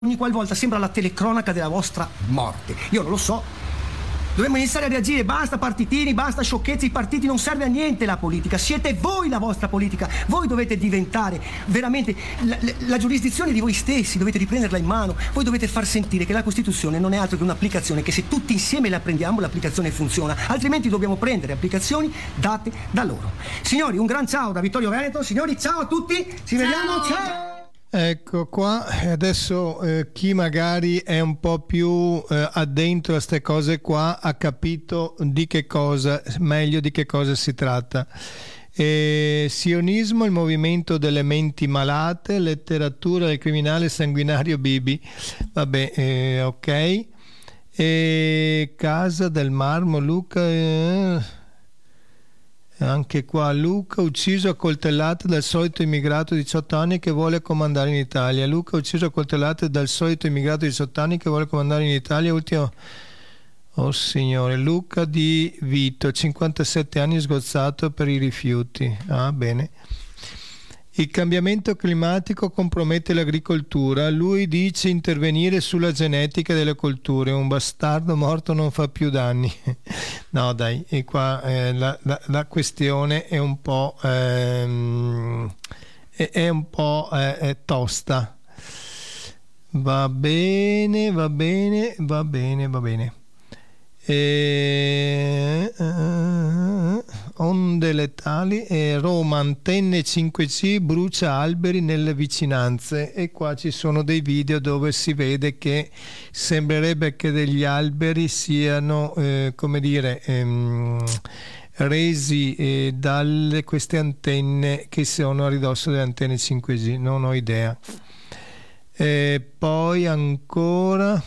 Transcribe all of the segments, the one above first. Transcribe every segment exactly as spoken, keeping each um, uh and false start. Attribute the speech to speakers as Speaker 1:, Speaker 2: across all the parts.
Speaker 1: ogni qualvolta sembra la telecronaca della vostra morte. Io non lo so. Dovremmo iniziare a reagire, basta partitini, basta sciocchezze, i partiti non serve a niente la politica, siete voi la vostra politica, voi dovete diventare veramente la, la, la giurisdizione di voi stessi, dovete riprenderla in mano, voi dovete far sentire che la Costituzione non è altro che un'applicazione, che se tutti insieme la prendiamo l'applicazione funziona, altrimenti dobbiamo prendere applicazioni date da loro. Signori, un gran ciao da Vittorio Veneto, signori ciao a tutti, ci ciao. Vediamo, ciao!
Speaker 2: Ecco qua, adesso eh, chi magari è un po' più eh, addentro a queste cose qua ha capito di che cosa, meglio di che cosa si tratta. Eh, sionismo, il movimento delle menti malate, letteratura del criminale sanguinario Bibi, vabbè, eh, ok. E Casa del Marmo, Luca... Eh. Anche qua Luca ucciso a coltellate dal solito immigrato di diciotto anni che vuole comandare in Italia. Luca ucciso a coltellate dal solito immigrato di diciotto anni che vuole comandare in Italia. Ultimo, oh signore, Luca di Vito, cinquantasette anni, sgozzato per i rifiuti. Ah, bene. Il cambiamento climatico compromette l'agricoltura. Lui dice intervenire sulla genetica delle colture. Un bastardo morto non fa più danni. No dai, e qua eh, la, la, la questione è un po' ehm, è, è un po' eh, è tosta. Va bene, va bene, va bene, va bene. E, uh, onde letali e Roma, antenne cinque G, brucia alberi nelle vicinanze, e qua ci sono dei video dove si vede che sembrerebbe che degli alberi siano eh, come dire ehm, resi eh, dalle queste antenne che sono a ridosso delle antenne cinque G, non ho idea. E poi ancora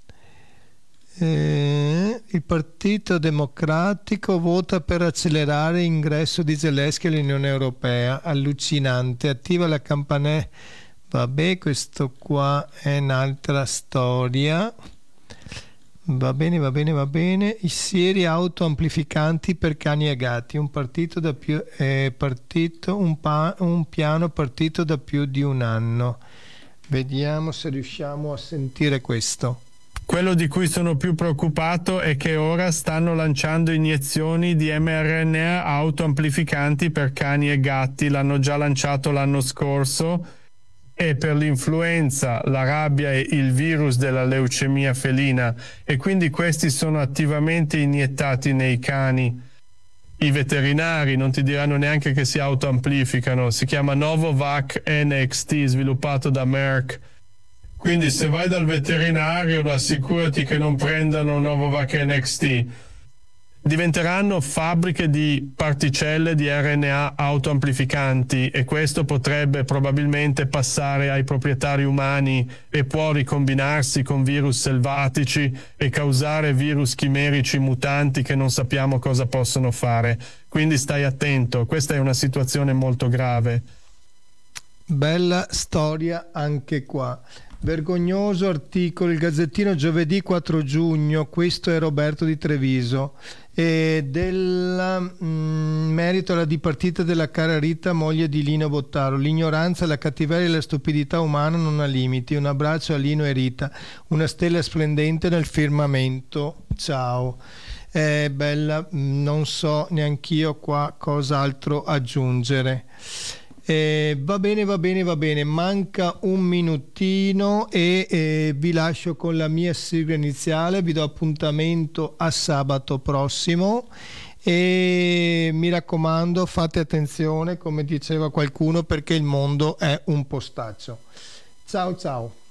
Speaker 2: Eh, il Partito Democratico vota per accelerare l'ingresso di Zelensky all'Unione Europea. Allucinante. Attiva la campanella. Vabbè, questo qua è un'altra storia. Va bene, va bene, va bene. I sieri autoamplificanti per cani e gatti. Un partito da più eh, partito, un, pa, un piano partito da più di un anno. Vediamo se riusciamo a sentire questo.
Speaker 3: Quello di cui sono più preoccupato è che ora stanno lanciando iniezioni di mRNA autoamplificanti per cani e gatti, l'hanno già lanciato l'anno scorso, e per l'influenza, la rabbia e il virus della leucemia felina, e quindi questi sono attivamente iniettati nei cani. I veterinari non ti diranno neanche che si autoamplificano, si chiama Novovac N X T, sviluppato da Merck. Quindi se vai dal veterinario assicurati che non prendano Novovac N X T. Diventeranno fabbriche di particelle di R N A autoamplificanti, e questo potrebbe probabilmente passare ai proprietari umani e può ricombinarsi con virus selvatici e causare virus chimerici mutanti che non sappiamo cosa possono fare. Quindi stai attento, questa è una situazione molto grave.
Speaker 2: Bella storia anche qua. Vergognoso articolo, il Gazzettino, giovedì quattro giugno, questo è Roberto di Treviso, e del mm, merito alla dipartita della cara Rita, moglie di Lino Bottaro. L'ignoranza, la cattiveria e la stupidità umana non ha limiti. Un abbraccio a Lino e Rita, una stella splendente nel firmamento. Ciao. È bella, non so neanch'io qua cos'altro aggiungere. Eh, va bene, va bene, va bene, manca un minutino e eh, vi lascio con la mia sigla iniziale, vi do appuntamento a sabato prossimo e mi raccomando fate attenzione, come diceva qualcuno, perché il mondo è un postaccio. Ciao ciao.